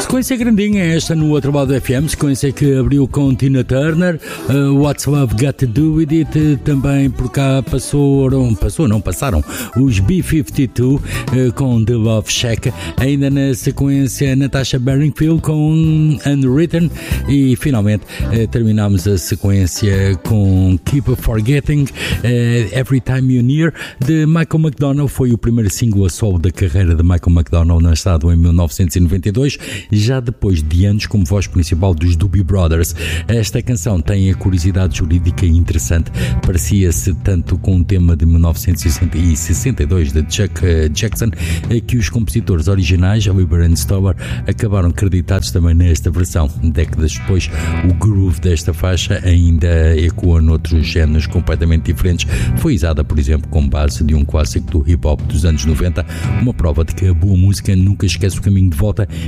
Sequência grandinha esta no outro lado do FM, sequência que abriu com Tina Turner, What's Love Got to Do With It, também por cá passaram os B-52 com The Love Shack, ainda na sequência Natasha Bedingfield com Unwritten e finalmente terminamos a sequência com Keep Forgetting, Every Time You Near, de Michael McDonald. Foi o primeiro single a solo da carreira de Michael McDonald, lançado em 1992, já depois de anos como voz principal dos Doobie Brothers. Esta canção tem a curiosidade jurídica interessante, parecia-se tanto com um tema de 1962 de Chuck Jackson, que os compositores originais, Oliver and Stoller, acabaram creditados também nesta versão. Décadas depois, o groove desta faixa ainda ecoa noutros géneros completamente diferentes. Foi usada, por exemplo, como base de um clássico do hip-hop dos anos 90, uma prova de que a boa música nunca esquece o caminho de volta